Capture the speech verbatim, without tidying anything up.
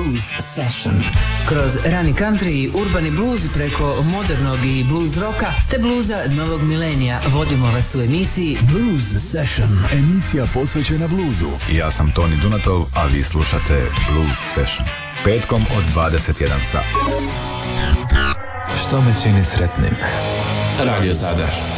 Blues Session. Kroz rani country i urbani blues preko modernog i blues roka te bluza novog milenija vodimo vas u emisiji Blues Session. Emisija posvećena bluzu. Ja sam Toni Dunatov, a vi slušate Blues Session. Petkom od dvadeset jedan sat. Što me čini sretnim? Radio Zadar.